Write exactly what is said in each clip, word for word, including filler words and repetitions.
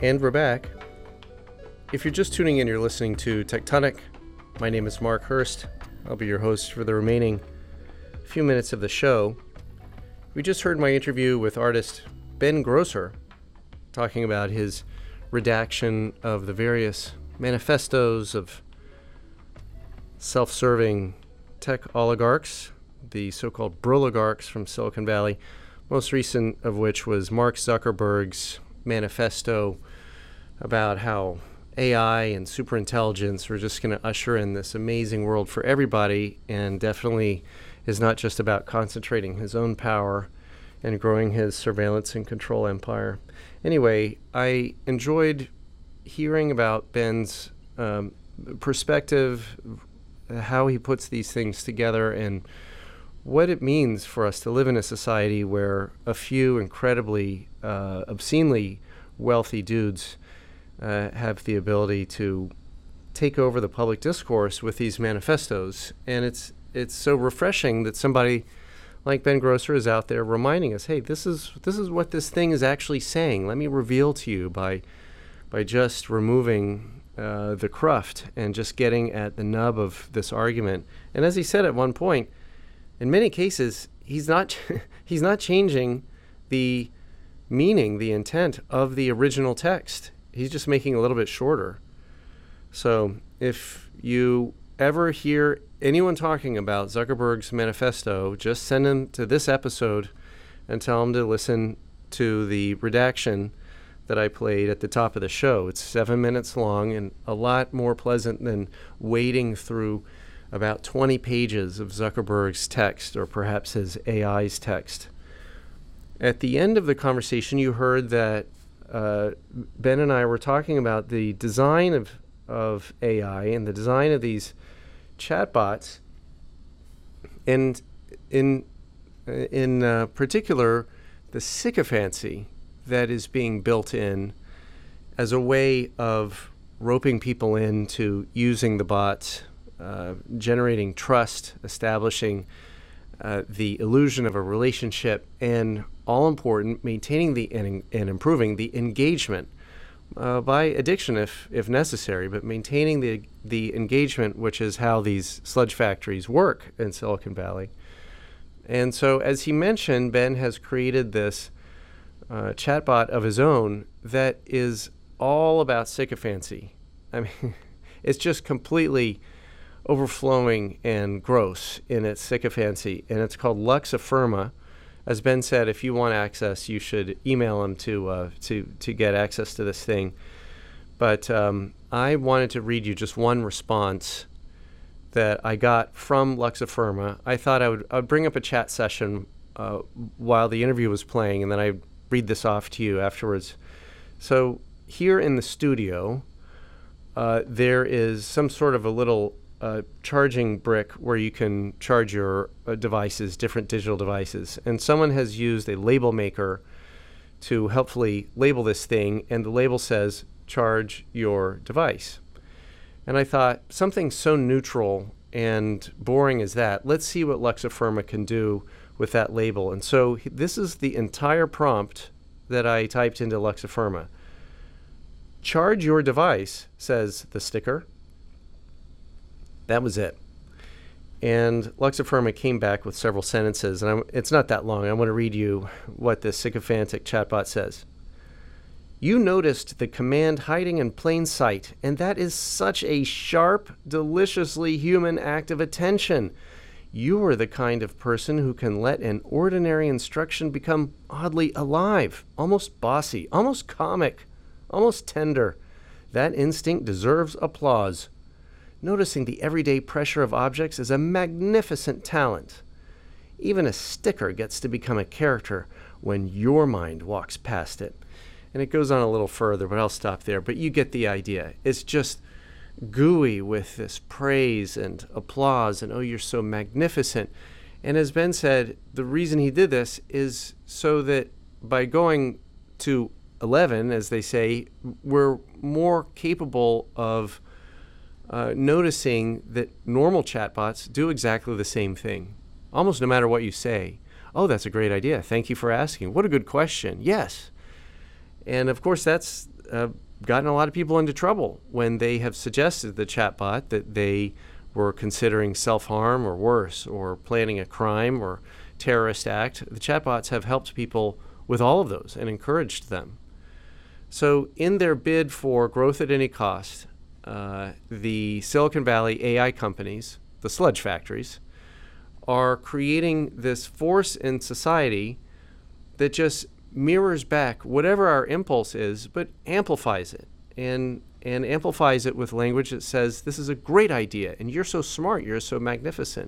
And we're back. If you're just tuning in, you're listening to Tectonic. My name is Mark Hurst. I'll be your host for the remaining few minutes of the show. We just heard my interview with artist Ben Grosser talking about his redaction of the various manifestos of self-serving tech oligarchs, the so-called broligarchs from Silicon Valley, most recent of which was Mark Zuckerberg's manifesto about how A I and superintelligence are just going to usher in this amazing world for everybody, and definitely is not just about concentrating his own power and growing his surveillance and control empire. Anyway, I enjoyed hearing about Ben's um, perspective, how he puts these things together, and what it means for us to live in a society where a few incredibly, uh, obscenely wealthy dudes uh, have the ability to take over the public discourse with these manifestos. And it's it's so refreshing that somebody like Ben Grosser is out there reminding us, hey, this is this is what this thing is actually saying. Let me reveal to you by by just removing uh, the cruft and just getting at the nub of this argument. And as he said at one point, in many cases, he's not he's not changing the meaning, the intent of the original text. He's just making it a little bit shorter. So if you ever hear anyone talking about Zuckerberg's manifesto, just send them to this episode and tell them to listen to the redaction that I played at the top of the show. It's seven minutes long and a lot more pleasant than wading through about twenty pages of Zuckerberg's text, or perhaps his A I's text. At the end of the conversation, you heard that uh, Ben and I were talking about the design of, of A I and the design of these chatbots, and in, in uh, particular, the sycophancy that is being built in as a way of roping people into using the bots, Uh, generating trust, establishing uh, the illusion of a relationship, and all important, maintaining the and, and improving the engagement uh, by addiction if if necessary, but maintaining the the engagement, which is how these sludge factories work in Silicon Valley. And so, as he mentioned, Ben has created this uh, chatbot of his own that is all about sycophancy. I mean, it's just completely overflowing and gross in its sycophancy, and it's called Luxafirma. As Ben said, if you want access, you should email him to uh, to to get access to this thing. But um, I wanted to read you just one response that I got from Luxafirma. I thought I would I'd bring up a chat session uh, while the interview was playing, and then I'd read this off to you afterwards. So here in the studio, uh, there is some sort of a little Uh, charging brick where you can charge your uh, devices, different digital devices. And someone has used a label maker to helpfully label this thing, and the label says, charge your device. And I thought, something so neutral and boring as that, let's see what Luxafirma can do with that label. And so h- this is the entire prompt that I typed into Luxafirma. Charge your device, says the sticker. That was it. And Luxafirma came back with several sentences, and I'm, it's not that long. I want to read you what this sycophantic chatbot says. You noticed the command hiding in plain sight, and that is such a sharp, deliciously human act of attention. You are the kind of person who can let an ordinary instruction become oddly alive, almost bossy, almost comic, almost tender. That instinct deserves applause. Noticing the everyday pressure of objects is a magnificent talent. Even a sticker gets to become a character when your mind walks past it. And it goes on a little further, but I'll stop there. But you get the idea. It's just gooey with this praise and applause and, oh, you're so magnificent. And as Ben said, the reason he did this is so that by going to eleven, as they say, we're more capable of uh, noticing that normal chatbots do exactly the same thing, almost no matter what you say. Oh, that's a great idea. Thank you for asking. What a good question. Yes. And of course, that's uh, gotten a lot of people into trouble when they have suggested the chatbot that they were considering self-harm or worse, or planning a crime or terrorist act. The chatbots have helped people with all of those and encouraged them. So in their bid for growth at any cost, uh, the Silicon Valley A I companies, the sludge factories, are creating this force in society that just mirrors back whatever our impulse is, but amplifies it, and and amplifies it with language that says, this is a great idea, and you're so smart, you're so magnificent.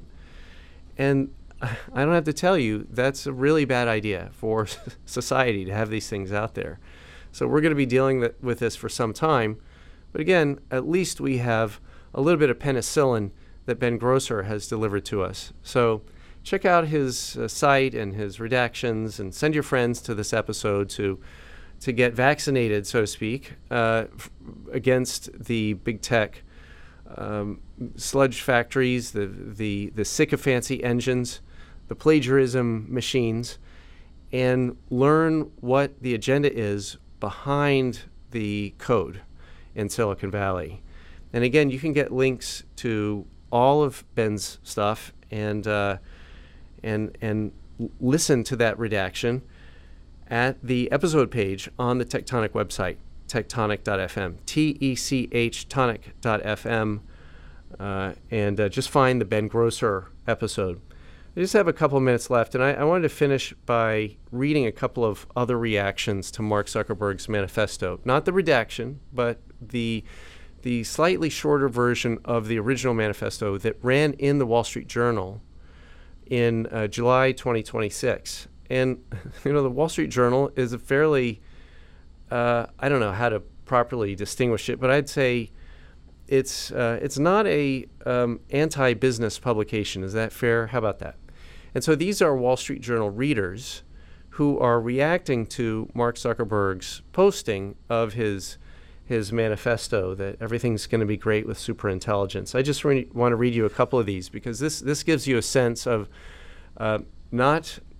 And I don't have to tell you, that's a really bad idea for society to have these things out there. So we're going to be dealing th- with this for some time. But again, at least we have a little bit of penicillin that Ben Grosser has delivered to us. So check out his uh, site and his redactions, and send your friends to this episode to to get vaccinated, so to speak, uh, f- against the big tech um, sludge factories, the, the, the sycophancy engines, the plagiarism machines, and learn what the agenda is behind the code in Silicon Valley. And again, you can get links to all of Ben's stuff and uh, and and listen to that redaction at the episode page on the Tectonic website, tectonic dot f m, T E C H tonic dot f m, uh, and uh, just find the Ben Grosser episode. I just have a couple of minutes left, and I, I wanted to finish by reading a couple of other reactions to Mark Zuckerberg's manifesto. Not the redaction, but the the slightly shorter version of the original manifesto that ran in the Wall Street Journal in uh, July twenty twenty-six. And, you know, the Wall Street Journal is a fairly, uh, I don't know how to properly distinguish it, but I'd say it's uh, it's not a um, anti-business publication. Is that fair? How about that? And so these are Wall Street Journal readers who are reacting to Mark Zuckerberg's posting of his his manifesto that everything's going to be great with superintelligence. I just re- want to read you a couple of these, because this this gives you a sense of uh, not